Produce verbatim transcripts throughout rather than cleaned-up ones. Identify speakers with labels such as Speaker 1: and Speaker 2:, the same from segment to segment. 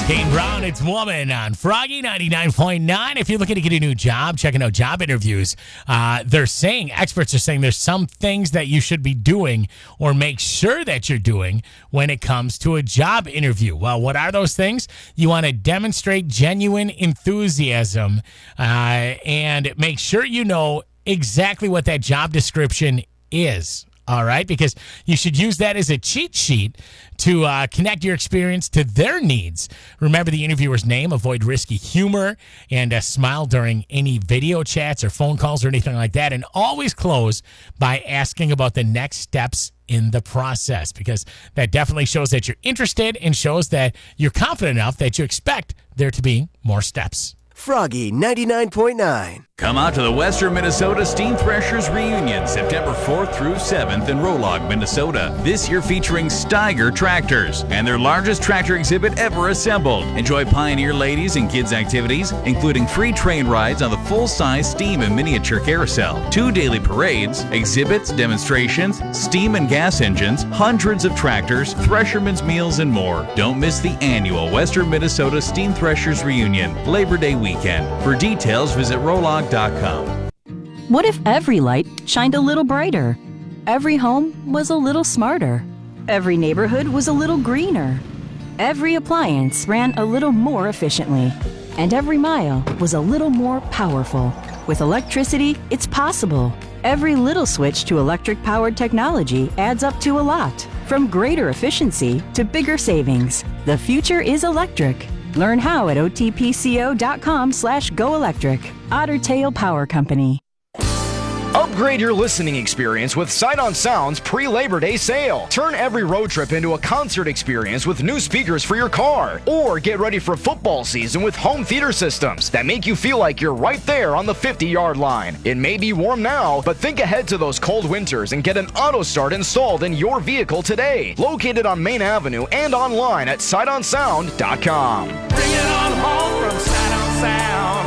Speaker 1: Kane Brown, it's Woman on Froggy ninety-nine point nine. If you're looking to get a new job, checking out job interviews, uh, they're saying, experts are saying there's some things that you should be doing or make sure that you're doing when it comes to a job interview. Well, what are those things? You want to demonstrate genuine enthusiasm uh, and make sure you know exactly what that job description is. All right, because you should use that as a cheat sheet to uh, connect your experience to their needs. Remember the interviewer's name, avoid risky humor, and uh, smile during any video chats or phone calls or anything like that. And always close by asking about the next steps in the process, because that definitely shows that you're interested and shows that you're confident enough that you expect there to be more steps.
Speaker 2: Froggy ninety-nine point nine.
Speaker 3: Come out to the Western Minnesota Steam Threshers Reunion September fourth through seventh in Rolog, Minnesota. This year featuring Steiger tractors and their largest tractor exhibit ever assembled. Enjoy Pioneer ladies and kids activities, including free train rides on the full-size steam and miniature carousel, two daily parades, exhibits, demonstrations, steam and gas engines, hundreds of tractors, threshermen's meals, and more. Don't miss the annual Western Minnesota Steam Threshers Reunion, Labor Day weekend. For details, visit rolog dot com.
Speaker 4: What if every light shined a little brighter? Every home was a little smarter. Every neighborhood was a little greener. Every appliance ran a little more efficiently. And every mile was a little more powerful. With electricity, it's possible. Every little switch to electric-powered technology adds up to a lot. From greater efficiency to bigger savings. The future is electric. Learn how at otpco.com slash go electric. Otter Tail Power Company.
Speaker 5: Upgrade your listening experience with Sight on Sound's pre-Labor Day sale. Turn every road trip into a concert experience with new speakers for your car. Or get ready for football season with home theater systems that make you feel like you're right there on the fifty-yard line. It may be warm now, but think ahead to those cold winters and get an auto start installed in your vehicle today. Located on Main Avenue and online at sight on sound dot com.
Speaker 6: Bring it on home from Sight on Sound.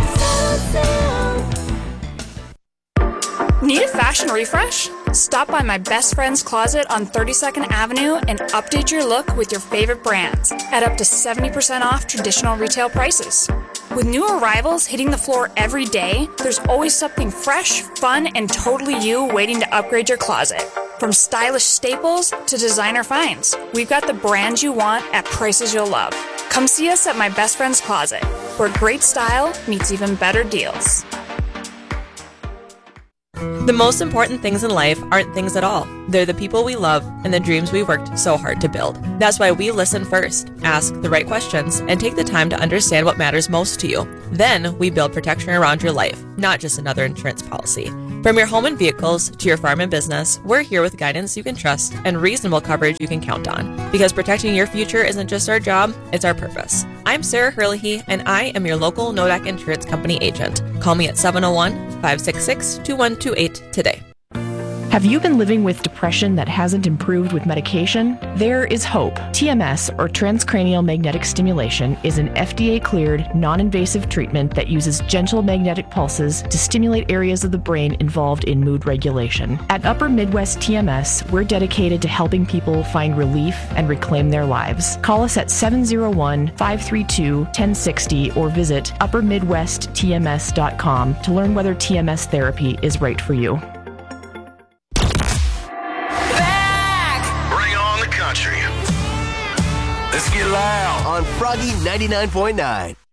Speaker 7: Need a fashion refresh? Stop by my best friend's closet on thirty-second Avenue and update your look with your favorite brands at up to seventy percent off traditional retail prices. With new arrivals hitting the floor every day, there's always something fresh, fun, and totally you waiting to upgrade your closet. From stylish staples to designer finds, we've got the brands you want at prices you'll love. Come see us at my best friend's closet, where great style meets even better deals.
Speaker 8: The most important things in life aren't things at all. They're the people we love and the dreams we worked so hard to build. That's why we listen first, ask the right questions, and take the time to understand what matters most to you. Then we build protection around your life, not just another insurance policy. From your home and vehicles to your farm and business, we're here with guidance you can trust and reasonable coverage you can count on. Because protecting your future isn't just our job, it's our purpose. I'm Sarah Hurley, and I am your local Nodak Insurance Company agent. Call me at seven oh one, five six six, two one two eight today.
Speaker 9: Have you been living with depression that hasn't improved with medication? There is hope. T M S, or transcranial magnetic stimulation, is an F D A-cleared, non-invasive treatment that uses gentle magnetic pulses to stimulate areas of the brain involved in mood regulation. At Upper Midwest T M S, we're dedicated to helping people find relief and reclaim their lives. Call us at seven oh one, five three two, one oh six oh or visit upper midwest t m s dot com to learn whether T M S therapy is right for you.
Speaker 2: Let's get loud on Froggy ninety-nine point nine.